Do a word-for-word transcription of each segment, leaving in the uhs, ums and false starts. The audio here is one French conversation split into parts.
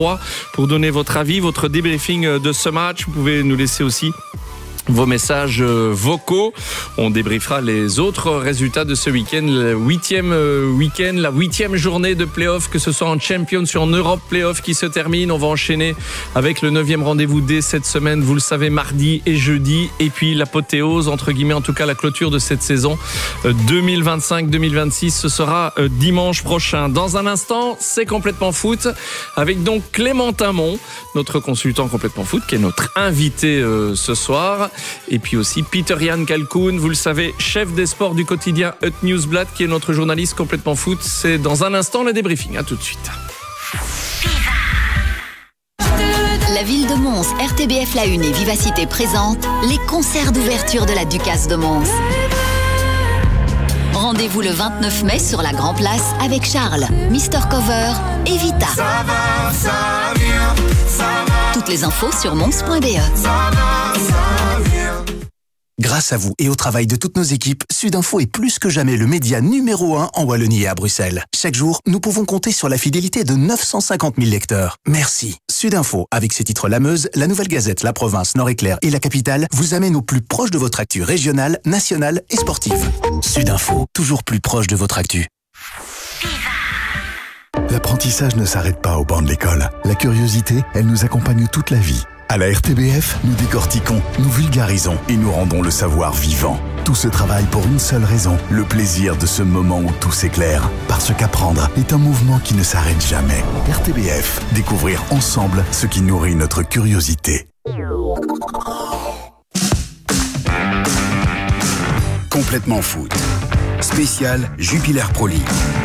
pour donner votre avis, votre débriefing de ce match. Vous pouvez nous laisser aussi vos messages vocaux. On débriefera les autres résultats de ce week-end, le huitième week-end, la huitième journée de play-off, que ce soit en Champions ou en Europe play-off qui se termine. On va enchaîner avec le neuvième rendez-vous dès cette semaine, vous le savez, mardi et jeudi. Et puis l'apothéose, entre guillemets, en tout cas la clôture de cette saison deux mille vingt-cinq deux mille vingt-six, ce sera dimanche prochain. Dans un instant, c'est Complètement Foot, avec donc Clément Tamon, notre consultant Complètement Foot, qui est notre invité euh, ce soir. Et puis aussi Peter-Jan Kalkoun, vous le savez, chef des sports du quotidien Ut Nieuwsblad, qui est notre journaliste Complètement Foot. C'est dans un instant le débriefing. À tout de suite. La ville de Mons, R T B F La Une et Vivacité présentent les concerts d'ouverture de la Ducasse de Mons. Rendez-vous le vingt-neuf mai sur la Grand Place avec Charles, mister Cover et Vita. Ça va, ça vient, ça va. Toutes les infos sur mons point b e. Ça va, ça vient. Grâce à vous et au travail de toutes nos équipes, Sudinfo est plus que jamais le média numéro un en Wallonie et à Bruxelles. Chaque jour, nous pouvons compter sur la fidélité de neuf cent cinquante mille lecteurs. Merci. Sudinfo, avec ses titres La Meuse, La Nouvelle Gazette, La Province, Nord-Éclair et La Capitale, vous amène au plus proche de votre actu régionale, nationale et sportive. Sudinfo, toujours plus proche de votre actu. L'apprentissage ne s'arrête pas au banc de l'école. La curiosité, elle nous accompagne toute la vie. À la R T B F, nous décortiquons, nous vulgarisons et nous rendons le savoir vivant. Tout ce travail pour une seule raison, le plaisir de ce moment où tout s'éclaire. Parce qu'apprendre est un mouvement qui ne s'arrête jamais. R T B F, découvrir ensemble ce qui nourrit notre curiosité. Complètement Foot. Spécial Jupiler Pro League.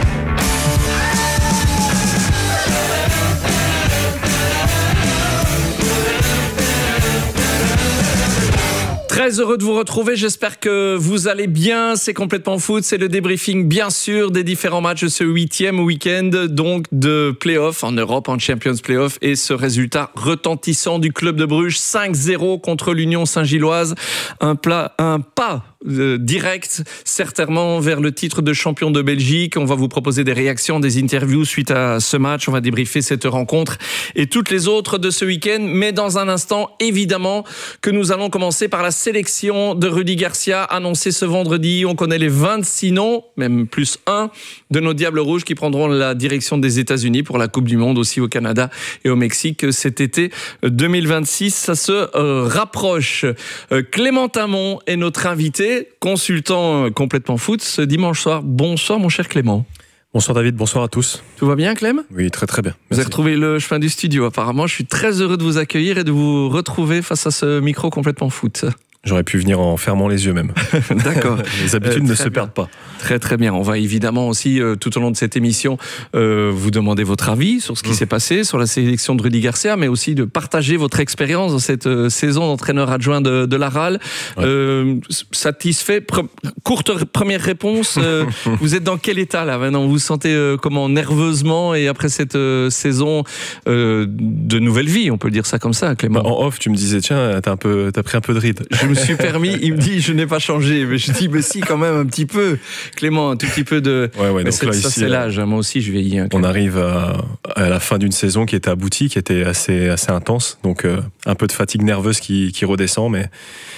Très heureux de vous retrouver, j'espère que vous allez bien. C'est Complètement Foot, c'est le débriefing bien sûr des différents matchs de ce huitième week-end donc de play-off en Europe, en Champions Play-off, et ce résultat retentissant du club de Bruges, cinq zéro contre l'Union Saint-Gilloise, un, plat, un pas Euh, direct, certainement vers le titre de champion de Belgique. On va vous proposer des réactions, des interviews suite à ce match. On va débriefer cette rencontre et toutes les autres de ce week-end. Mais dans un instant, évidemment, que nous allons commencer par la sélection de Rudy Garcia, annoncée ce vendredi. On connaît les vingt-six noms, même plus un, de nos Diables Rouges qui prendront la direction des États-Unis pour la Coupe du Monde, aussi au Canada et au Mexique cet été deux mille vingt-six. Ça se euh, rapproche. Euh, Clément Tamon est notre invité, consultant Complètement Foot ce dimanche soir. Bonsoir mon cher Clément. Bonsoir David, bonsoir à tous. Tout va bien Clem ? Oui, très très bien. Merci. Vous avez retrouvé le chemin du studio apparemment. Je suis très heureux de vous accueillir et de vous retrouver face à ce micro Complètement Foot. J'aurais pu venir en fermant les yeux même. D'accord. Les habitudes euh, ne se bien. perdent pas. Très très bien. On va évidemment aussi, euh, tout au long de cette émission, euh, vous demander votre avis sur ce qui mmh. s'est passé, sur la sélection de Rudy Garcia, mais aussi de partager votre expérience dans cette euh, saison d'entraîneur adjoint de, de l'Aral. Ouais. Euh, satisfait pre- Courte première réponse. Euh, vous êtes dans quel état là maintenant ? Vous vous sentez euh, comment ? Nerveusement, et après cette euh, saison euh, de nouvelle vie, on peut dire ça comme ça, Clément. Bah, en off, tu me disais, tiens, t'as, un peu, t'as pris un peu de ride. Je me suis permis, il me dit je n'ai pas changé, mais je dis mais si quand même un petit peu, Clément, un tout petit peu de. Ouais, ouais, mais donc là, ça ici, c'est l'âge, hein, moi aussi je vieillis. Hein, on arrive à, à la fin d'une saison qui était aboutie, qui était assez assez intense, donc euh, un peu de fatigue nerveuse qui qui redescend, mais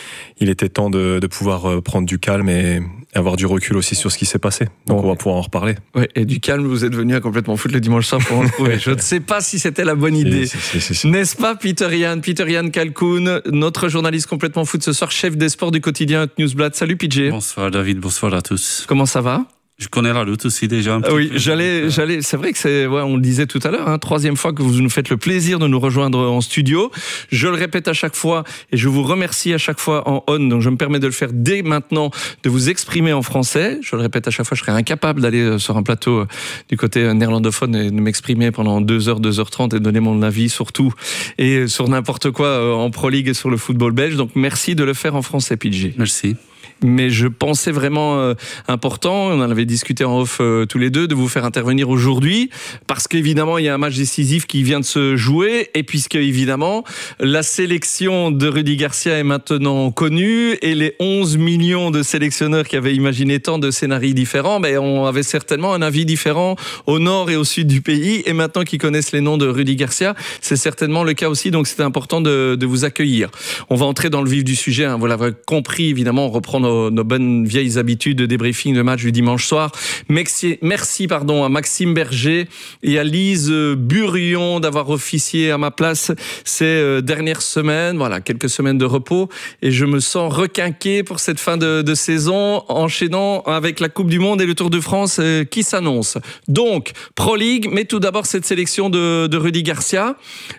il était temps de, de pouvoir prendre du calme et avoir du recul aussi sur ce qui s'est passé. Donc bon, on va pouvoir en reparler. Ouais, et du calme, vous êtes venu à Complètement Foot le dimanche soir pour en trouver. Je ne sais pas si c'était la bonne idée. Si, si, si, si. N'est-ce pas, Peter-Jan Peter-Jan Kalkoun, notre journaliste Complètement Foot ce soir, chef des sports du quotidien Ut Nieuwsblad. Salut P J. Bonsoir David, bonsoir à tous. Comment ça va ? Je connais la route aussi déjà un petit oui, peu. j'allais, j'allais. C'est vrai que c'est, ouais, on le disait tout à l'heure, hein, troisième fois que vous nous faites le plaisir de nous rejoindre en studio. Je le répète à chaque fois et je vous remercie à chaque fois en on. Donc je me permets de le faire dès maintenant, de vous exprimer en français. Je le répète à chaque fois, je serais incapable d'aller sur un plateau du côté néerlandophone et de m'exprimer pendant deux heures, deux heures trente et de donner mon avis sur tout et sur n'importe quoi en Pro League et sur le football belge. Donc merci de le faire en français, P J. Merci. mais je pensais vraiment euh, important, on en avait discuté en off euh, tous les deux, de vous faire intervenir aujourd'hui, parce qu'évidemment il y a un match décisif qui vient de se jouer, et puisque évidemment la sélection de Rudy Garcia est maintenant connue, et les onze millions de sélectionneurs qui avaient imaginé tant de scénarios différents, ben, on avait certainement un avis différent au nord et au sud du pays, et maintenant qu'ils connaissent les noms de Rudy Garcia, c'est certainement le cas aussi, donc c'était important de, de vous accueillir. On va entrer dans le vif du sujet, hein, vous l'avez compris, évidemment, on reprend nos, nos bonnes vieilles habitudes de débriefing de match du dimanche soir. Merci, merci pardon, à Maxime Berger et à Lise Burion d'avoir officié à ma place ces euh, dernières semaines, voilà, quelques semaines de repos, et je me sens requinqué pour cette fin de, de saison, enchaînant avec la Coupe du Monde et le Tour de France euh, qui s'annonce. Donc, Pro League, mais tout d'abord cette sélection de, de Rudy Garcia.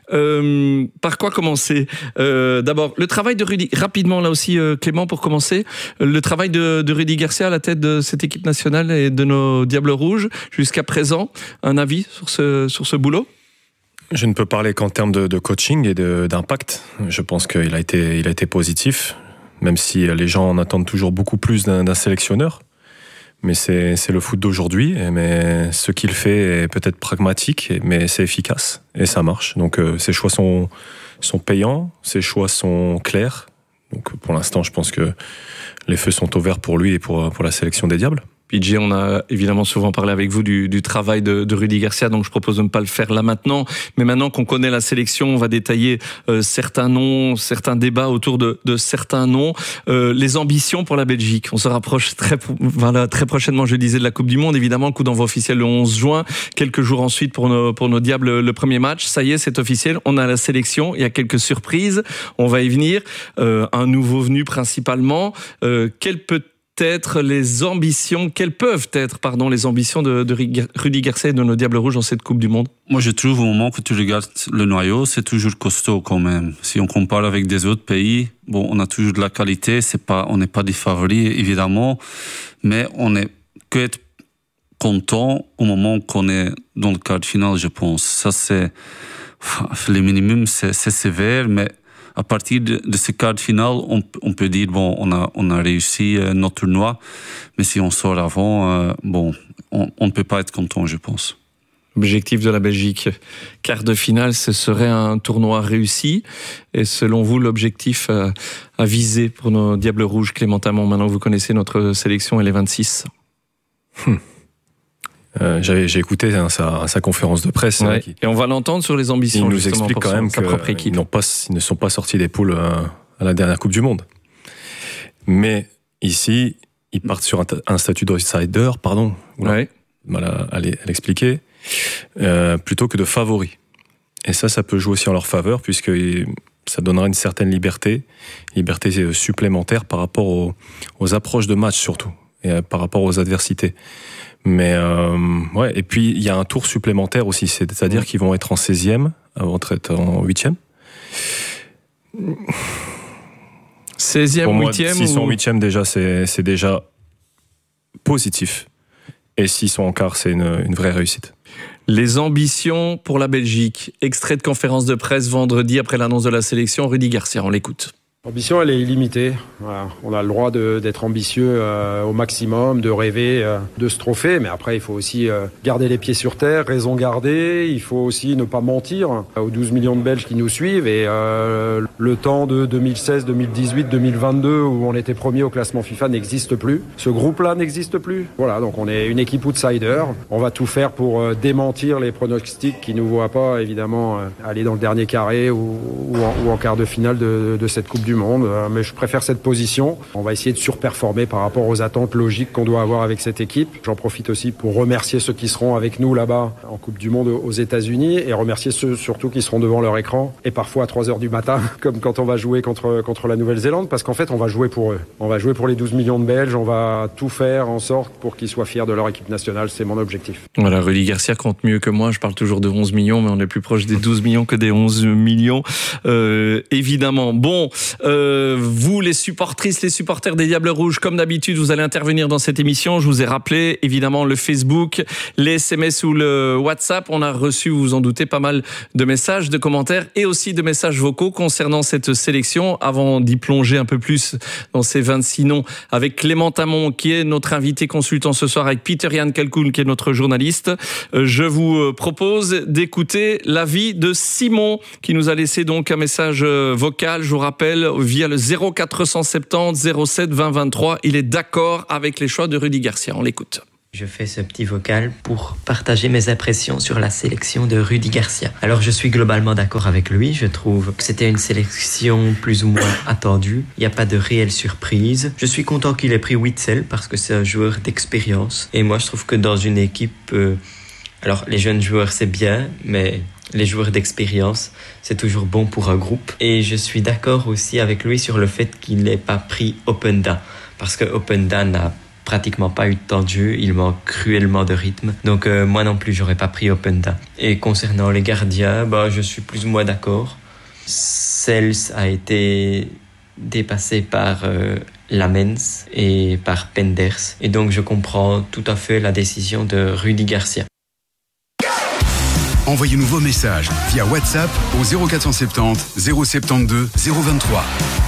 Euh, par quoi commencer ? euh, D'abord, le travail de Rudy, rapidement là aussi euh, Clément pour commencer, le travail de, de Rudy Garcia à la tête de cette équipe nationale et de nos Diables Rouges jusqu'à présent, un avis sur ce, sur ce boulot ? Je ne peux parler qu'en termes de, de coaching et de, d'impact. Je pense qu'il a été, il a été positif, même si les gens en attendent toujours beaucoup plus d'un, d'un sélectionneur. Mais c'est, c'est le foot d'aujourd'hui, mais ce qu'il fait est peut-être pragmatique, mais c'est efficace et ça marche. Donc euh, ses choix sont, sont payants, ses choix sont clairs. Donc pour l'instant, je pense que les feux sont au vert pour lui et pour, pour la sélection des Diables. P J, on a évidemment souvent parlé avec vous du, du travail de, de Rudy Garcia, donc je propose de ne pas le faire là maintenant. Mais maintenant qu'on connaît la sélection, on va détailler euh, certains noms, certains débats autour de, de certains noms. Euh, les ambitions pour la Belgique. On se rapproche très, voilà, très prochainement, je disais, de la Coupe du Monde. Évidemment, le coup d'envoi officiel le onze juin. Quelques jours ensuite pour nos, pour nos Diables, le premier match. Ça y est, c'est officiel. On a la sélection. Il y a quelques surprises. On va y venir. Euh, un nouveau venu principalement. Euh, quel peut être les ambitions, quelles peuvent être pardon, les ambitions de, de Rudy Garcia et de nos Diables Rouges dans cette Coupe du Monde ? Moi, je trouve au moment que tu regardes le noyau, c'est toujours costaud quand même. Si on compare avec des autres pays, bon, on a toujours de la qualité, c'est pas, on n'est pas des favoris, évidemment, mais on est que être content au moment qu'on est dans le quart de finale, je pense. Ça, c'est... Le minimum, c'est, c'est sévère, mais à partir de, de ce quart de finale, on, on peut dire bon, on a, on a réussi euh, notre tournoi, mais si on sort avant, euh, bon, on, on ne peut pas être content, je pense. L'objectif de la Belgique, quart de finale, ce serait un tournoi réussi. Et selon vous, l'objectif à, à viser pour nos Diables Rouges, Clément Amont, maintenant que vous connaissez notre sélection et les vingt-six. Hum. Euh, j'avais, j'ai écouté hein, sa, sa conférence de presse. Ouais. Hein, qui, et on va l'entendre sur les ambitions. Il nous explique quand même qu'ils n'ont pas, ils ne sont pas sortis des poules à, à la dernière Coupe du Monde. Mais ici, ils partent sur un, un statut d'outsider, pardon, ouais. mal à, à l'expliquer, euh, plutôt que de favori. Et ça, ça peut jouer aussi en leur faveur, puisque ça donnera une certaine liberté, liberté supplémentaire par rapport aux, aux approches de match surtout, et par rapport aux adversités. Mais euh, ouais, et puis il y a un tour supplémentaire aussi, c'est-à-dire mmh. qu'ils vont être en seizième avant d'être en huitième. seizième, huitième S'ils ou... sont en huitième déjà, c'est, c'est déjà positif. Et s'ils sont en quart, c'est une, une vraie réussite. Les ambitions pour la Belgique. Extrait de conférence de presse vendredi après l'annonce de la sélection. Rudy Garcia, on l'écoute. L'ambition, elle est illimitée. Voilà. On a le droit de, d'être ambitieux euh, au maximum, de rêver euh, de ce trophée. Mais après, il faut aussi euh, garder les pieds sur terre, raison garder. Il faut aussi ne pas mentir euh, aux douze millions de Belges qui nous suivent. Et euh, le temps de deux mille seize, deux mille dix-huit, deux mille vingt-deux, où on était premier au classement FIFA, n'existe plus. Ce groupe-là n'existe plus. Voilà, donc on est une équipe outsider. On va tout faire pour euh, démentir les pronostics qui ne nous voient pas, évidemment, euh, aller dans le dernier carré ou, ou, en, ou en quart de finale de, de cette Coupe du Monde, mais je préfère cette position. On va essayer de surperformer par rapport aux attentes logiques qu'on doit avoir avec cette équipe. J'en profite aussi pour remercier ceux qui seront avec nous là-bas en Coupe du Monde aux États-Unis et remercier ceux surtout qui seront devant leur écran et parfois à trois heures du matin, comme quand on va jouer contre, contre la Nouvelle-Zélande, parce qu'en fait on va jouer pour eux. On va jouer pour les douze millions de Belges, on va tout faire en sorte pour qu'ils soient fiers de leur équipe nationale, c'est mon objectif. Voilà, Rudy Garcia compte mieux que moi, je parle toujours de onze millions, mais on est plus proche des douze millions que des onze millions, euh, évidemment. Bon, Euh, vous, les supportrices, les supporters des Diables Rouges, comme d'habitude, vous allez intervenir dans cette émission. Je vous ai rappelé, évidemment, le Facebook, les S M S ou le WhatsApp. On a reçu, vous vous en doutez, pas mal de messages, de commentaires et aussi de messages vocaux concernant cette sélection. Avant d'y plonger un peu plus dans ces vingt-six noms, avec Clément Tamon, qui est notre invité consultant ce soir, avec Peter-Jan Kalkoun, qui est notre journaliste, je vous propose d'écouter l'avis de Simon, qui nous a laissé donc un message vocal, je vous rappelle, via le zéro quatre cent soixante-dix zéro sept vingt vingt-trois. Il est d'accord avec les choix de Rudy Garcia. On l'écoute. Je fais ce petit vocal pour partager mes impressions sur la sélection de Rudy Garcia. Alors je suis globalement d'accord avec lui, je trouve que c'était une sélection plus ou moins attendue. Il n'y a pas de réelle surprise. Je suis content qu'il ait pris Witsel parce que c'est un joueur d'expérience. Et moi je trouve que dans une équipe... Euh, alors les jeunes joueurs c'est bien, mais... les joueurs d'expérience, c'est toujours bon pour un groupe. Et je suis d'accord aussi avec lui sur le fait qu'il n'ait pas pris Openda. Parce que Openda n'a pratiquement pas eu de temps de jeu, il manque cruellement de rythme. Donc euh, moi non plus, j'aurais pas pris Openda. Et concernant les gardiens, bah, je suis plus ou moins d'accord. Sels a été dépassé par euh, Lamens et par Penders. Et donc je comprends tout à fait la décision de Rudy Garcia. Envoyez-nous vos messages via WhatsApp au zéro quatre cent soixante-dix zéro soixante-douze zéro vingt-trois.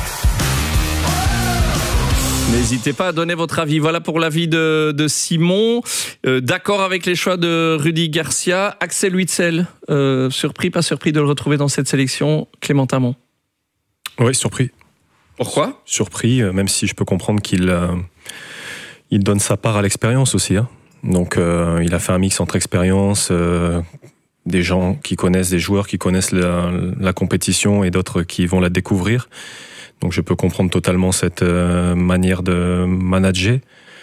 N'hésitez pas à donner votre avis. Voilà pour l'avis de, de Simon. Euh, d'accord avec les choix de Rudy Garcia. Axel Witsel, euh, surpris, pas surpris de le retrouver dans cette sélection. Clément Tamon. Oui, surpris. Pourquoi ? Surpris, même si je peux comprendre qu'il euh, il donne sa part à l'expérience aussi. Hein. Donc euh, il a fait un mix entre expérience... Euh, des gens qui connaissent, des joueurs qui connaissent la, la compétition et d'autres qui vont la découvrir. Donc je peux comprendre totalement cette euh, manière de manager.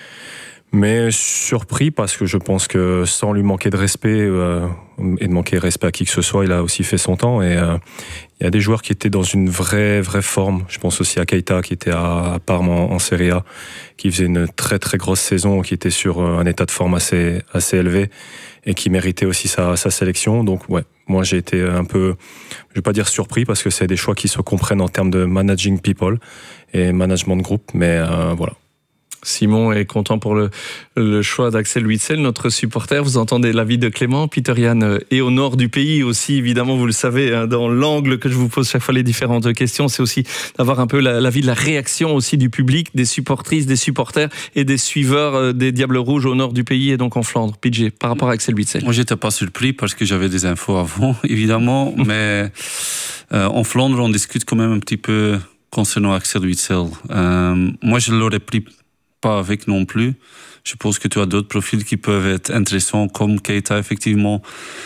Mais surpris parce que je pense que sans lui manquer de respect euh, et de manquer de respect à qui que ce soit, il a aussi fait son temps. Et euh, il y a des joueurs qui étaient dans une vraie, vraie forme. Je pense aussi à Keita qui était à, à Parme en, en Serie A, qui faisait une très très grosse saison, qui était sur un état de forme assez, assez élevé et qui méritait aussi sa, sa sélection. Donc ouais, moi j'ai été un peu, je vais pas dire surpris parce que c'est des choix qui se comprennent en termes de managing people et management de groupe, mais euh, voilà. Simon est content pour le, le choix d'Axel Witsel, notre supporter. Vous entendez l'avis de Clément. Peter-Jan est au nord du pays aussi, évidemment, vous le savez, hein, dans l'angle que je vous pose chaque fois les différentes questions, c'est aussi d'avoir un peu l'avis de la réaction aussi du public, des supportrices, des supporters et des suiveurs des Diables Rouges au nord du pays et donc en Flandre. P J, par rapport à Axel Witsel. Moi, j'étais pas surpris parce que j'avais des infos avant, évidemment, mais euh, en Flandre, on discute quand même un petit peu concernant Axel Witsel. Euh, moi, je l'aurais pris pas avec non plus. Je pense que tu as d'autres profils qui peuvent être intéressants, comme Keita, effectivement.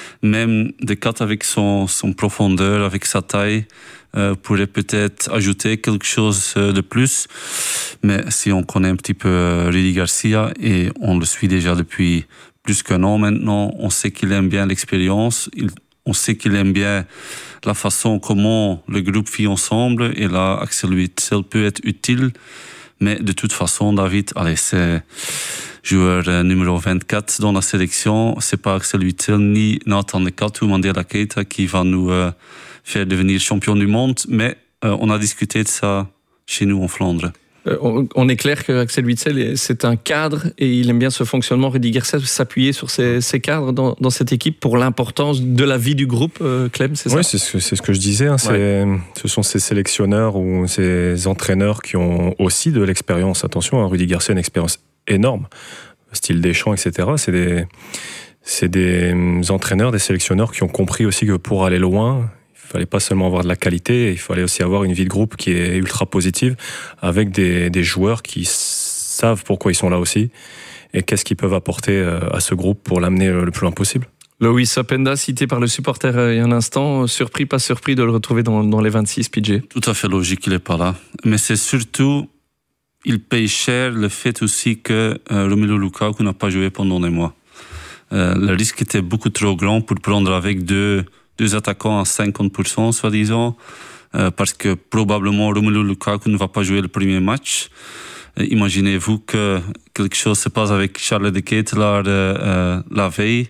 Même Descartes, avec son, son profondeur, avec sa taille, euh, pourrait peut-être ajouter quelque chose de plus. Mais si on connaît un petit peu Rudy Garcia, et on le suit déjà depuis plus qu'un an maintenant, on sait qu'il aime bien l'expérience, il, on sait qu'il aime bien la façon comment le groupe vit ensemble, et là, Axel Witsel peut être utile. Mais de toute façon, David, allez, c'est joueur euh, numéro vingt-quatre dans la sélection. C'est pas Axel Witsel ni Nathan Descartes ou Mandela Keita qui va nous euh, faire devenir champion du monde. Mais euh, on a discuté de ça chez nous en Flandre. Euh, on, on est clair que Axel Witsel, c'est un cadre et il aime bien ce fonctionnement. Rudy Garcia s'appuyer sur ces, ces cadres dans, dans cette équipe pour l'importance de la vie du groupe, euh, Clem, c'est ça? Oui, c'est ce, c'est ce que je disais. Hein, ouais. Ce sont ces sélectionneurs ou ces entraîneurs qui ont aussi de l'expérience. Attention, hein, Rudy Garcia a une expérience énorme, style Deschamps, et cetera. C'est des, c'est des entraîneurs, des sélectionneurs qui ont compris aussi que pour aller loin, il fallait pas seulement avoir de la qualité, il fallait aussi avoir une vie de groupe qui est ultra positive, avec des, des joueurs qui savent pourquoi ils sont là aussi et qu'est-ce qu'ils peuvent apporter à ce groupe pour l'amener le plus loin possible. Loïs Openda, cité par le supporter il y a un instant, surpris, pas surpris de le retrouver dans, dans les vingt-six, P J? Tout à fait logique qu'il n'est pas là. Mais c'est surtout, il paye cher le fait aussi que euh, Romelu Lukaku n'a pas joué pendant des mois. Euh, le risque était beaucoup trop grand pour prendre avec deux... deux attaquants à cinquante pour cent, soi-disant, euh, parce que probablement Romelu Lukaku ne va pas jouer le premier match. Euh, imaginez-vous que quelque chose se passe avec Charles de Ketelaar euh, la veille.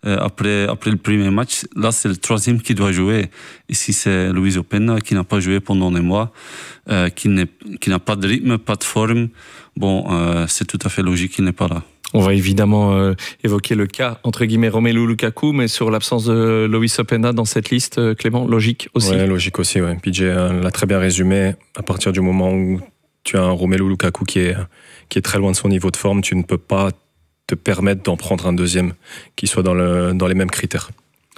euh, après, après le premier match. Là, c'est le troisième qui doit jouer. Ici, c'est Luis Openda qui n'a pas joué pendant des mois, euh, qui, n'est, qui n'a pas de rythme, pas de forme. Bon, euh, c'est tout à fait logique qu'il n'est pas là. On va évidemment euh, évoquer le cas, entre guillemets, Romelu Lukaku, mais sur l'absence de Luis Openda dans cette liste, euh, Clément, logique aussi. Oui, logique aussi, ouais. P J euh, l'a très bien résumé. À partir du moment où tu as un Romelu Lukaku qui est, qui est très loin de son niveau de forme, tu ne peux pas te permettre d'en prendre un deuxième qui soit dans, le, dans les mêmes critères.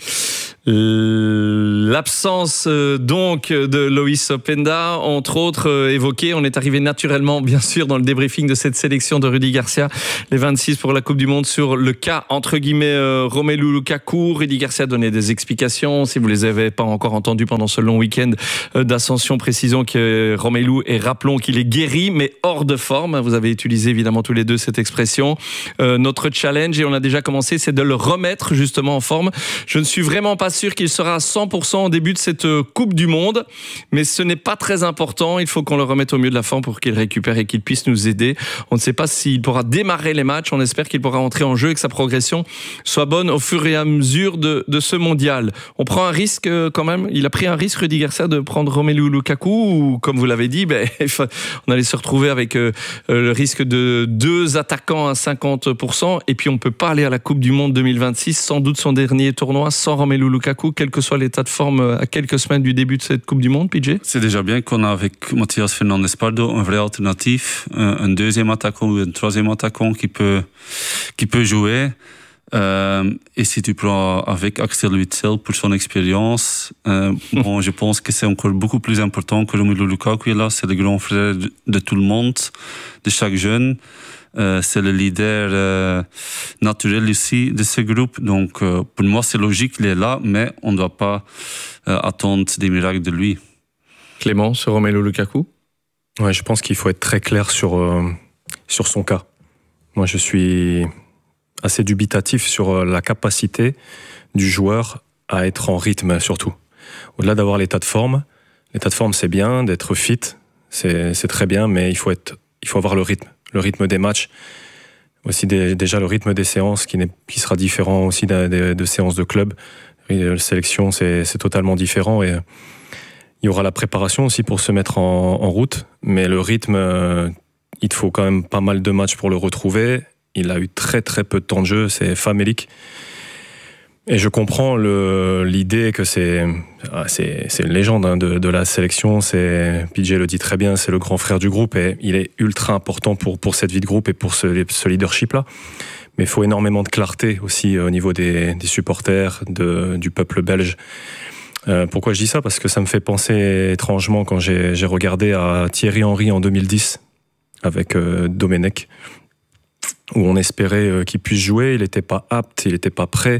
L'absence euh, donc de Luis Openda, entre autres euh, évoquée, on est arrivé naturellement bien sûr dans le débriefing de cette sélection de Rudy Garcia, les vingt-six pour la Coupe du Monde, sur le cas entre guillemets euh, Romelu Lukaku. Rudy Garcia a donné des explications, si vous les avez pas encore entendues pendant ce long week-end euh, d'ascension. Précisons que Romelu, et rappelons qu'il est guéri mais hors de forme, vous avez utilisé évidemment tous les deux cette expression. Euh, notre challenge, et on a déjà commencé, c'est de le remettre justement en forme. Je ne suis vraiment pas sûr qu'il sera à cent pour cent au début de cette Coupe du Monde, mais ce n'est pas très important. Il faut qu'on le remette au mieux de la forme pour qu'il récupère et qu'il puisse nous aider. On ne sait pas s'il pourra démarrer les matchs. On espère qu'il pourra entrer en jeu et que sa progression soit bonne au fur et à mesure de, de ce mondial. On prend un risque quand même. Il a pris un risque, Rudy Garcia, de prendre Romelu Lukaku, ou comme vous l'avez dit, ben, on allait se retrouver avec euh, le risque de deux attaquants à cinquante pour cent, et puis on ne peut pas aller à la Coupe du Monde deux mille vingt-six, sans doute son dernier tournoi, sans Romelu Lukaku, quel que soit l'état de forme à quelques semaines du début de cette Coupe du Monde, P J. C'est déjà bien qu'on a avec Mathias Fernandes Pardo un vrai alternatif, un, un deuxième attaquant ou un troisième attaquant qui peut, qui peut jouer. Euh, et si tu prends avec Axel Witsel pour son expérience, euh, bon, je pense que c'est encore beaucoup plus important que Romelu Lukaku est là. C'est le grand frère de, de tout le monde, de chaque jeune. Euh, c'est le leader euh, naturel aussi de ce groupe. Donc, euh, pour moi, c'est logique qu'il est là, mais on ne doit pas euh, attendre des miracles de lui. Clément, sur Romelu Lukaku ? Ouais, je pense qu'il faut être très clair sur, euh, sur son cas. Moi, je suis assez dubitatif sur la capacité du joueur à être en rythme, surtout. Au-delà d'avoir l'état de forme, l'état de forme, c'est bien, d'être fit, c'est, c'est très bien, mais il faut, être, il faut avoir le rythme. Le rythme des matchs, aussi des, déjà le rythme des séances qui, n'est, qui sera différent aussi de, de, de séances de club. La sélection, c'est, c'est totalement différent, et il y aura la préparation aussi pour se mettre en, en route, mais le rythme, euh, il te faut quand même pas mal de matchs pour le retrouver. Il a eu très très peu de temps de jeu, c'est famélique. Et je comprends le, l'idée que c'est, c'est, c'est une légende hein, de, de la sélection. C'est, P J le dit très bien, c'est le grand frère du groupe et il est ultra important pour, pour cette vie de groupe et pour ce, ce leadership-là. Mais il faut énormément de clarté aussi au niveau des, des supporters, de, du peuple belge. Euh, pourquoi je dis ça ? Parce que ça me fait penser étrangement quand j'ai, j'ai regardé à Thierry Henry en deux mille dix avec euh, Domenech, où on espérait euh, qu'il puisse jouer, il n'était pas apte, il n'était pas prêt.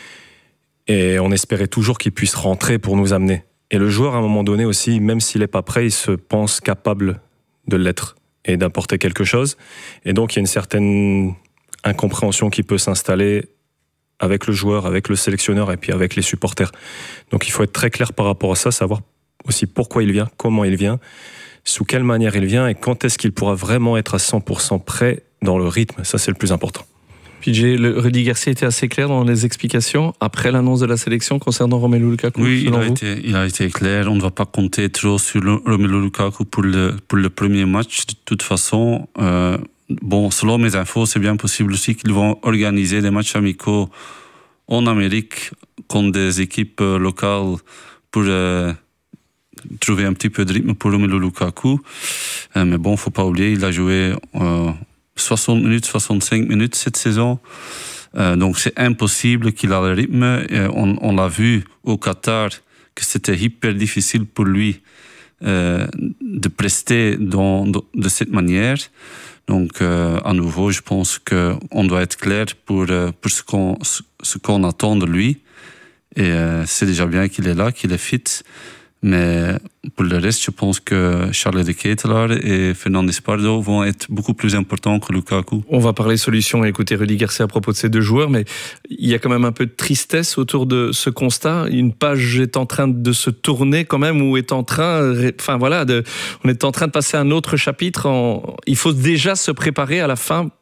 Et on espérait toujours qu'il puisse rentrer pour nous amener. Et le joueur, à un moment donné aussi, même s'il n'est pas prêt, il se pense capable de l'être et d'apporter quelque chose. Et donc, il y a une certaine incompréhension qui peut s'installer avec le joueur, avec le sélectionneur et puis avec les supporters. Donc, il faut être très clair par rapport à ça, savoir aussi pourquoi il vient, comment il vient, sous quelle manière il vient et quand est-ce qu'il pourra vraiment être à cent pour cent prêt dans le rythme. Ça, c'est le plus important. P J, le, Rudy Garcia était assez clair dans les explications après l'annonce de la sélection concernant Romelu Lukaku. Oui, il a, été, il a été clair. On ne va pas compter trop sur le, Romelu Lukaku pour le, pour le premier match. De toute façon, euh, bon, selon mes infos, c'est bien possible aussi qu'ils vont organiser des matchs amicaux en Amérique contre des équipes locales pour euh, trouver un petit peu de rythme pour Romelu Lukaku. Euh, mais bon, il ne faut pas oublier, il a joué Euh, soixante minutes, soixante-cinq minutes cette saison. Euh, donc c'est impossible qu'il ait le rythme. Euh, on, on l'a vu au Qatar que c'était hyper difficile pour lui euh, de prester dans, de cette manière. Donc euh, à nouveau, je pense qu'on doit être clair pour, euh, pour ce, qu'on, ce qu'on attend de lui. Et euh, c'est déjà bien qu'il est là, qu'il est fit. Mais pour le reste, je pense que Charles de Ketelaar et Fernandes Pardo vont être beaucoup plus importants que Lukaku. On va parler solutions et écouter Rudy Garcia à propos de ces deux joueurs, mais il y a quand même un peu de tristesse autour de ce constat. Une page est en train de se tourner quand même, ou est en train, enfin voilà, de, on est en train de passer à un autre chapitre. En, il faut déjà se préparer à la fin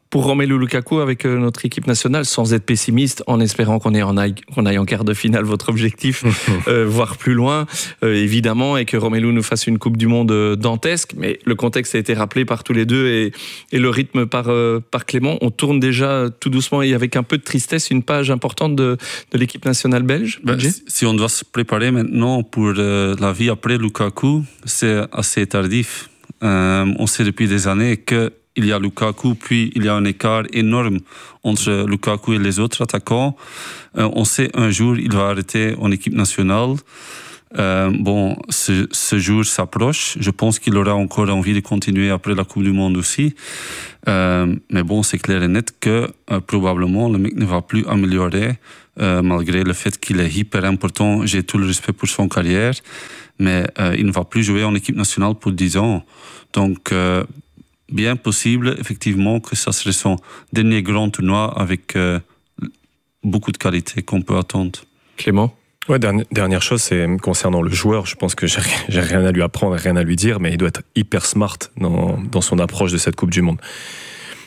pour Romelu Lukaku avec notre équipe nationale, sans être pessimiste, en espérant qu'on, ait en aille, qu'on aille en quart de finale, votre objectif, euh, voire plus loin, euh, évidemment, et que Romelu nous fasse une Coupe du Monde euh, dantesque. Mais le contexte a été rappelé par tous les deux et, et le rythme par, euh, par Clément. On tourne déjà tout doucement et avec un peu de tristesse une page importante de, de l'équipe nationale belge. Ben, si on doit se préparer maintenant pour euh, la vie après Lukaku, c'est assez tardif. Euh, on sait depuis des années que il y a Lukaku, puis il y a un écart énorme entre Lukaku et les autres attaquants. Euh, on sait un jour il va arrêter en équipe nationale. Euh, bon, ce, ce jour s'approche. Je pense qu'il aura encore envie de continuer après la Coupe du Monde aussi. Euh, mais bon, c'est clair et net que euh, probablement le mec ne va plus améliorer euh, malgré le fait qu'il est hyper important. J'ai tout le respect pour son carrière, mais euh, il ne va plus jouer en équipe nationale pour dix ans. Donc, euh, bien possible, effectivement, que ça serait son dernier grand tournoi avec euh, beaucoup de qualité qu'on peut attendre. Clément ? Ouais, dernière, dernière chose, c'est concernant le joueur. Je pense que j'ai, j'ai rien à lui apprendre, rien à lui dire, mais il doit être hyper smart dans, dans son approche de cette Coupe du Monde. Pourquoi ?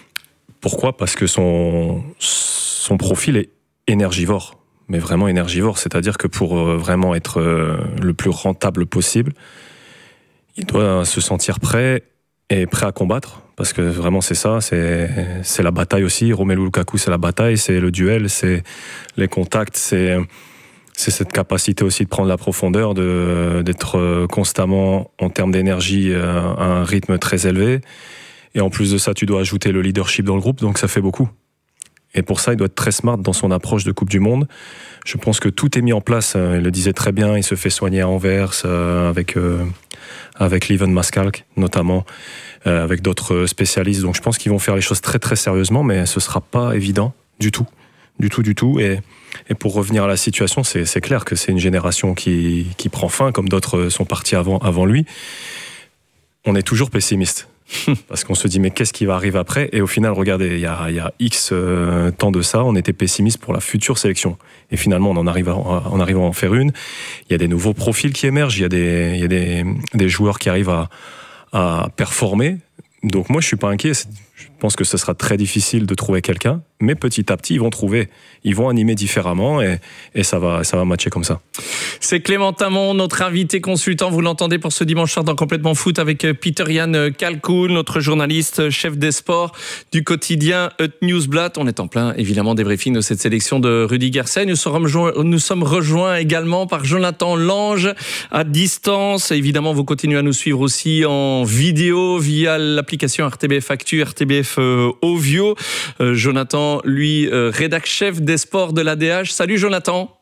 Parce que son, son profil est énergivore, mais vraiment énergivore. C'est-à-dire que pour vraiment être le plus rentable possible, il doit se sentir prêt et prêt à combattre, parce que vraiment c'est ça, c'est, c'est la bataille aussi. Romelu Lukaku, c'est la bataille, c'est le duel, c'est les contacts, c'est, c'est cette capacité aussi de prendre la profondeur, de, d'être constamment en termes d'énergie à un rythme très élevé. Et en plus de ça, tu dois ajouter le leadership dans le groupe, donc ça fait beaucoup. Et pour ça, il doit être très smart dans son approche de Coupe du Monde. Je pense que tout est mis en place. Il le disait très bien, il se fait soigner à Anvers avec, euh, avec Lieven Maskalk, notamment, euh, avec d'autres spécialistes. Donc je pense qu'ils vont faire les choses très très sérieusement, mais ce ne sera pas évident du tout. Du tout, du tout. Et, et pour revenir à la situation, c'est, c'est clair que c'est une génération qui, qui prend fin, comme d'autres sont partis avant, avant lui. On est toujours pessimiste. Parce qu'on se dit, mais qu'est-ce qui va arriver après ? Et au final, regardez, il y a, il y a X euh, temps de ça, on était pessimiste pour la future sélection. Et finalement, on en arrive à, on arrive à en faire une. Il y a des nouveaux profils qui émergent, il y a des, il y a des, des joueurs qui arrivent à, à performer. Donc moi, je suis pas inquiet. Je pense que ce sera très difficile de trouver quelqu'un, mais petit à petit, ils vont trouver. Ils vont animer différemment et, et ça va, ça va matcher comme ça. C'est Clément Tamon, notre invité consultant. Vous l'entendez pour ce dimanche soir dans Complètement Foot avec Peter-Jan Kalkoun, notre journaliste, chef des sports du quotidien Het Nieuwsblad. On est en plein, évidemment, débriefing de cette sélection de Rudy Garcia. Nous sommes, nous sommes rejoints également par Jonathan Lange à distance. Évidemment, vous continuez à nous suivre aussi en vidéo via l'application R T B F Actu, R T B F euh, Ovio. Euh, Jonathan, lui, euh, rédac chef des sports de l'A D H. Salut Jonathan.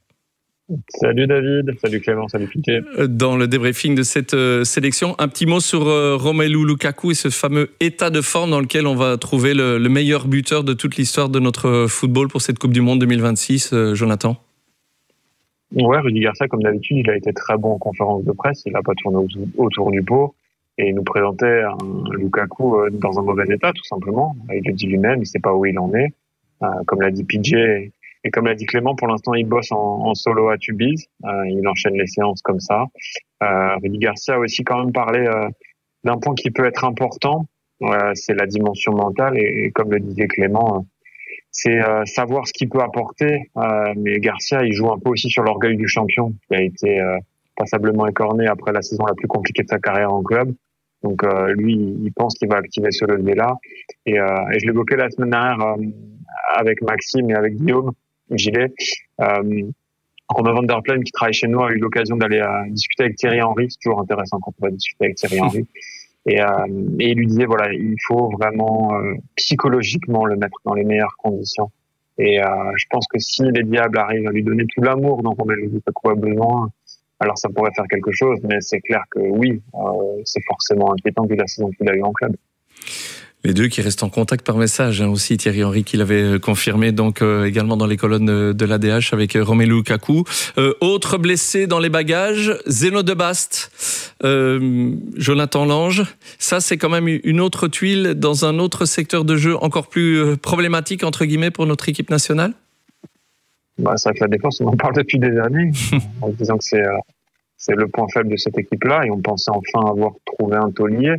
Salut David, salut Clément, salut Piquet. Dans le débriefing de cette euh, sélection, un petit mot sur euh, Romelu Lukaku et ce fameux état de forme dans lequel on va trouver le, le meilleur buteur de toute l'histoire de notre football pour cette Coupe du Monde deux mille vingt-six, euh, Jonathan. Ouais, Rudy Garcia, comme d'habitude, il a été très bon en conférence de presse, il n'a pas tourné autour, autour du pot et il nous présentait un Lukaku euh, dans un mauvais état, tout simplement. Il le dit lui-même, il ne sait pas où il en est. Euh, comme l'a dit P J et comme l'a dit Clément, pour l'instant, il bosse en, en solo à Tubize. Euh, il enchaîne les séances comme ça. Euh, Rudy Garcia a aussi quand même parlé euh, d'un point qui peut être important, euh, c'est la dimension mentale. Et, et comme le disait Clément, euh, c'est euh, savoir ce qu'il peut apporter. Euh, mais Garcia, il joue un peu aussi sur l'orgueil du champion, qui a été euh, passablement écorné après la saison la plus compliquée de sa carrière en club. Donc euh, lui, il pense qu'il va activer ce levier-là. Et, euh, et je l'évoquais la semaine dernière euh, avec Maxime et avec Guillaume Gillet. Euh, Romain van der Plein, qui travaille chez nous, a eu l'occasion d'aller euh, discuter avec Thierry Henry. C'est toujours intéressant quand on va discuter avec Thierry Henry. Et, euh, et il lui disait, voilà, il faut vraiment euh, psychologiquement le mettre dans les meilleures conditions. Et euh, je pense que si les Diables arrivent à lui donner tout l'amour dont Romelu Lukaku a besoin, alors ça pourrait faire quelque chose. Mais c'est clair que oui, euh, c'est forcément inquiétant vu la saison qu'il a eu en club. Les deux qui restent en contact par message, hein, aussi Thierry Henry qui l'avait confirmé donc euh, également dans les colonnes de l'A D H avec Romelu Lukaku. Euh, autre blessé dans les bagages, Zeno de Bast, euh, Jonathan Lange. Ça c'est quand même une autre tuile dans un autre secteur de jeu encore plus problématique entre guillemets pour notre équipe nationale. Bah, c'est vrai que la défense, on en parle depuis des années, en disant que c'est, euh, c'est le point faible de cette équipe-là et on pensait enfin avoir trouvé un taulier.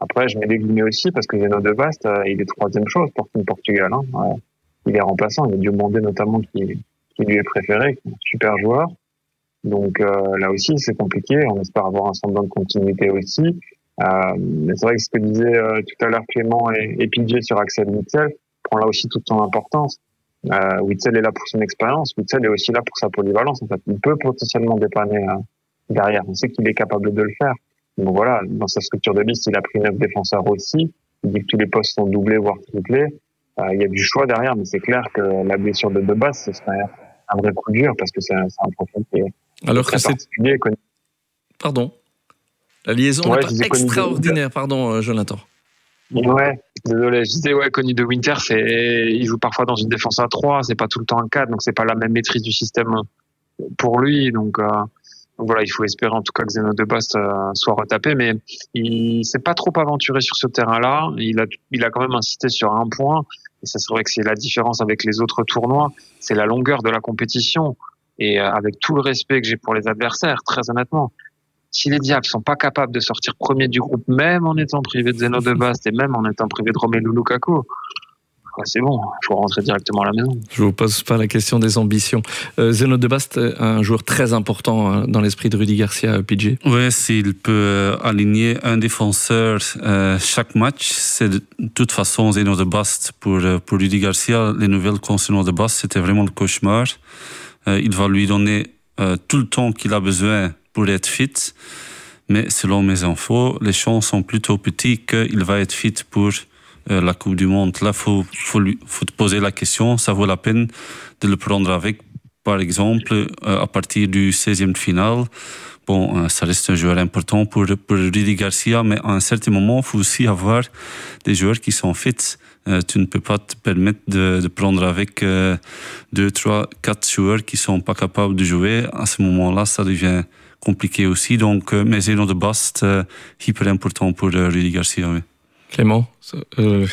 Après, je mets des guillemets aussi parce que Zeno de Bast, euh, il est troisième chose pour Team Portugal. Hein. Euh, il est remplaçant. Il y a Diomandé notamment qui, qui lui est préféré, qui est un super joueur. Donc euh, là aussi, c'est compliqué. On espère avoir un semblant de continuité aussi. Euh, mais c'est vrai que ce que disait euh, tout à l'heure Clément et, et P J sur Axel Witsel prend là aussi toute son importance. Euh, Witsel est là pour son expérience. Witsel est aussi là pour sa polyvalence. En fait, il peut potentiellement dépanner euh, derrière. On sait qu'il est capable de le faire. Donc voilà, dans sa structure de liste, il a pris neuf défenseurs aussi. Il dit que tous les postes sont doublés, voire triplés. Euh, il y a du choix derrière, mais c'est clair que la blessure de De Bast, ce serait un vrai coup dur parce que c'est un, c'est un profil qui est Alors très que particulier. c'est... Pardon. La liaison ouais, n'est pas extraordinaire, de... pardon, Jonathan. Ouais, désolé, je disais, ouais, Conny de Winter, c'est, il joue parfois dans une défense à trois, c'est pas tout le temps un quatre, donc c'est pas la même maîtrise du système pour lui, donc, euh, donc voilà, il faut espérer en tout cas que Zeno de Bast euh, soit retapé, mais il s'est pas trop aventuré sur ce terrain-là, il a, il a quand même insisté sur un point, et ça c'est vrai que c'est la différence avec les autres tournois, c'est la longueur de la compétition, et euh, avec tout le respect que j'ai pour les adversaires, très honnêtement, si les Diables sont pas capables de sortir premier du groupe, même en étant privé de Zeno de Bast et même en étant privé de Romelu Lukaku, c'est bon, il faut rentrer directement à la maison. Je vous pose pas la question des ambitions. Euh, Zeno de Bast, un joueur très important hein, dans l'esprit de Rudy Garcia, P J. Oui, s'il peut aligner un défenseur euh, chaque match, c'est de toute façon Zeno de Bast. Pour, pour Rudy Garcia, les nouvelles concernant de Bast, c'était vraiment le cauchemar. Euh, il va lui donner euh, tout le temps qu'il a besoin pour être fit, mais selon mes infos, les chances sont plutôt petites qu'il va être fit pour euh, la Coupe du Monde. Là, il faut, faut, faut te poser la question, ça vaut la peine de le prendre avec, par exemple, euh, à partir du seizième de finale. Bon, euh, ça reste un joueur important pour, pour Rudy Garcia, mais à un certain moment, il faut aussi avoir des joueurs qui sont fit. Euh, tu ne peux pas te permettre de, de prendre avec euh, deux, trois, quatre joueurs qui sont pas capables de jouer. À ce moment-là, ça devient compliqué aussi. Donc, euh, mais Zeno de Bast, euh, hyper important pour euh, Rudy Garcia. Oui. Clément euh...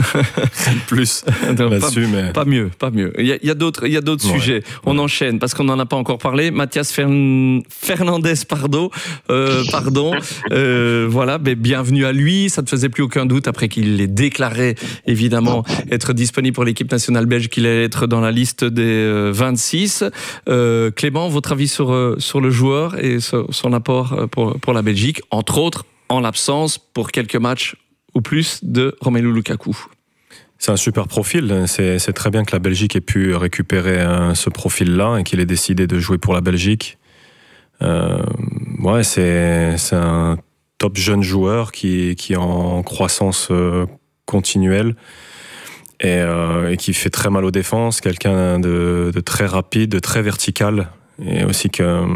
plus non, là-dessus, pas, mais pas mieux, pas mieux. Il y a, il y a d'autres, il y a d'autres ouais. sujets. On ouais. enchaîne parce qu'on n'en a pas encore parlé. Mathias Fern... Fernandez, pardon, euh, pardon. euh, voilà, ben, bienvenue à lui. Ça ne faisait plus aucun doute après qu'il ait déclaré, évidemment, être disponible pour l'équipe nationale belge, qu'il allait être dans la liste des euh, vingt-six. Euh, Clément, votre avis sur euh, sur le joueur et sur son apport pour pour la Belgique, entre autres en l'absence pour quelques matchs ou plus de Romelu Lukaku. C'est un super profil. C'est, c'est très bien que la Belgique ait pu récupérer euh, ce profil-là et qu'il ait décidé de jouer pour la Belgique. Euh, ouais, c'est, c'est un top jeune joueur qui, qui est en croissance euh, continuelle et, euh, et qui fait très mal aux défenses. Quelqu'un de, de très rapide, de très vertical et aussi que... Euh,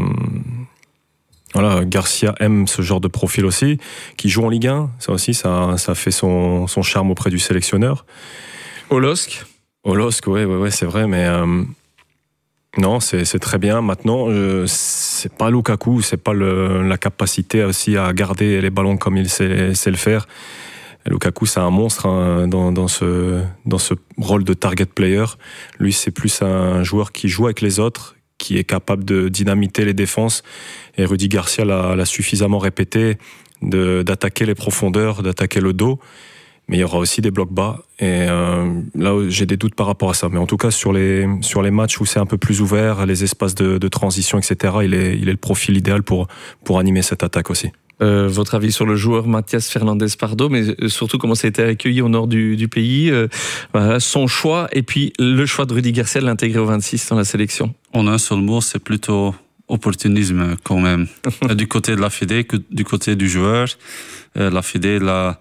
Voilà, Garcia aime ce genre de profil aussi, qui joue en Ligue un. Ça aussi, ça, ça fait son, son charme auprès du sélectionneur. Olosk Olosk, ouais, ouais, ouais, c'est vrai, mais euh, non, c'est, c'est très bien. Maintenant, euh, c'est pas Lukaku, c'est pas le, la capacité aussi à garder les ballons comme il sait, sait le faire. Lukaku, c'est un monstre hein, dans, dans, ce, dans ce rôle de target player. Lui, c'est plus un joueur qui joue avec les autres, qui est capable de dynamiter les défenses. Et Rudy Garcia l'a, l'a suffisamment répété de, d'attaquer les profondeurs, d'attaquer le dos. Mais il y aura aussi des blocs bas. Et euh, là, j'ai des doutes par rapport à ça. Mais en tout cas, sur les, sur les matchs où c'est un peu plus ouvert, les espaces de, de transition, et cetera, il est, il est le profil idéal pour, pour animer cette attaque aussi. Euh, votre avis sur le joueur Mathias Fernandez Pardo, mais surtout comment ça a été accueilli au nord du, du pays, euh, voilà, son choix et puis le choix de Rudy Garcia de l'intégrer au vingt-six dans la sélection. En un seul mot, c'est plutôt opportunisme quand même. Du côté de la Fédé, que du côté du joueur, euh, la Fédé l'a,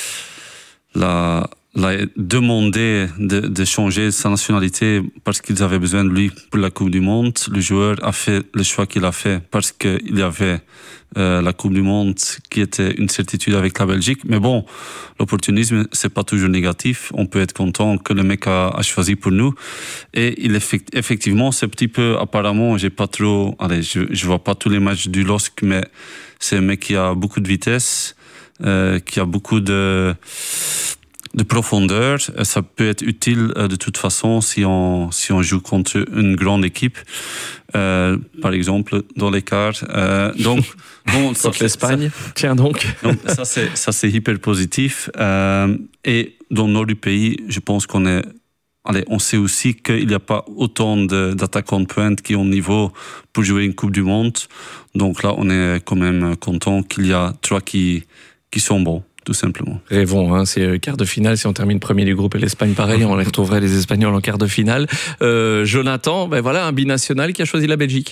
l'a, l'a demandé de, de changer sa nationalité parce qu'ils avaient besoin de lui pour la Coupe du Monde. Le joueur a fait le choix qu'il a fait parce qu'il y avait Euh, la Coupe du Monde qui était une certitude avec la Belgique. Mais bon, l'opportunisme, c'est pas toujours négatif. On peut être content que le mec a, a choisi pour nous. Et il effect, effectivement, c'est un petit peu, apparemment, j'ai pas trop, allez, je, je vois pas tous les matchs du L O S C, mais c'est un mec qui a beaucoup de vitesse, euh, qui a beaucoup de, de profondeur, ça peut être utile de toute façon si on, si on joue contre une grande équipe, euh, par exemple dans les quarts. Euh, donc, bon, ça, l'Espagne, ça, tiens donc. donc ça, c'est, ça, c'est hyper positif. Euh, et dans le nord du pays, je pense qu'on est... Allez, on sait aussi qu'il n'y a pas autant de, d'attaquants de pointe qui ont le niveau pour jouer une Coupe du Monde. Donc là, on est quand même content qu'il y a trois qui, qui sont bons. Tout simplement. Rêvons, hein, c'est quart de finale. Si on termine premier du groupe et l'Espagne pareil, on les retrouverait les Espagnols en quart de finale. Euh, Jonathan, ben voilà un binational qui a choisi la Belgique.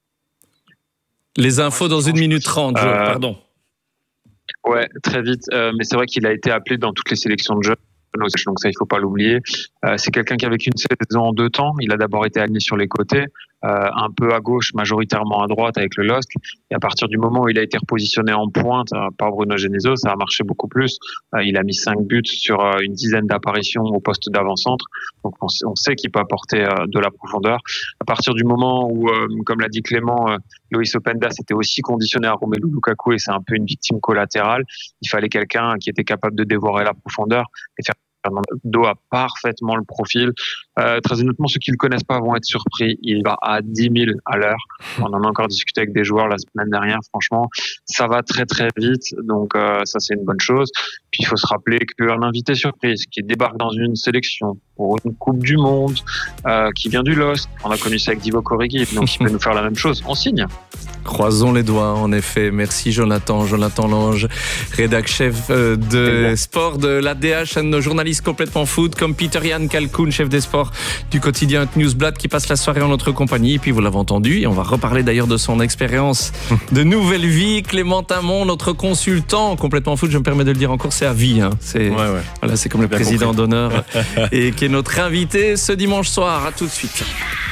Les infos dans une minute trente, euh, pardon. Ouais, très vite. Euh, mais c'est vrai qu'il a été appelé dans toutes les sélections de jeunes. Donc ça, il faut pas l'oublier. Euh, c'est quelqu'un qui a vécu une saison en deux temps. Il a d'abord été aligné sur les côtés, euh, un peu à gauche, majoritairement à droite avec le L O S C. Et à partir du moment où il a été repositionné en pointe euh, par Bruno Genesio, ça a marché beaucoup plus. Euh, il a mis cinq buts sur euh, une dizaine d'apparitions au poste d'avant-centre. Donc on, on sait qu'il peut apporter euh, de la profondeur. À partir du moment où, euh, comme l'a dit Clément, euh, Loïs Openda s'était aussi conditionné à Romelu Lukaku et c'est un peu une victime collatérale. Il fallait quelqu'un qui était capable de dévorer la profondeur et faire Fernando a parfaitement le profil. Euh, très honnêtement, ceux qui le connaissent pas vont être surpris. Il va à dix mille à l'heure. On en a encore discuté avec des joueurs la semaine dernière. Franchement, ça va très très vite. Donc euh, ça, c'est une bonne chose. Puis il faut se rappeler qu'un invité surprise qui débarque dans une sélection pour une Coupe du Monde, euh, qui vient du L O S C, on a connu ça avec Divock Origi, donc il peut nous faire la même chose. On signe. Croisons les doigts, en effet. Merci Jonathan, Jonathan Lange, rédac chef de sport de l'A D H, un de nos journalistes complètement foot, comme Peter-Jan Kalkoun, chef des sports du quotidien Newsblad, qui passe la soirée en notre compagnie. Et puis vous l'avez entendu, et on va reparler d'ailleurs de son expérience de nouvelle vie. Clément Tamon, notre consultant complètement foot, je me permets de le dire encore, c'est à vie. Hein. C'est, ouais, ouais. Voilà, c'est comme le président compris. d'honneur et qui est notre invité ce dimanche soir. À tout de suite.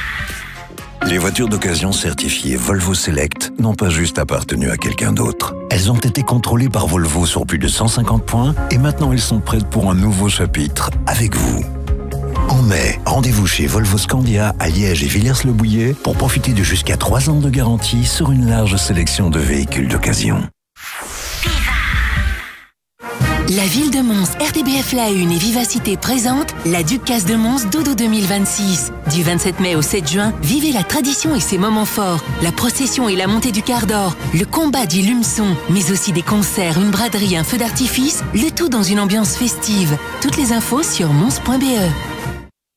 Les voitures d'occasion certifiées Volvo Select n'ont pas juste appartenu à quelqu'un d'autre. Elles ont été contrôlées par Volvo sur plus de cent cinquante points et maintenant elles sont prêtes pour un nouveau chapitre avec vous. En mai, rendez-vous chez Volvo Scandia à Liège et Villers-le-Bouillet pour profiter de jusqu'à trois ans de garantie sur une large sélection de véhicules d'occasion. La ville de Mons, R T B F La Une et Vivacité présentent la Ducasse de Mons Dodo deux mille vingt-six. Du vingt-sept mai au sept juin, vivez la tradition et ses moments forts. La procession et la montée du quart d'or, le combat du lumeçon, mais aussi des concerts, une braderie, un feu d'artifice, le tout dans une ambiance festive. Toutes les infos sur mons point b e.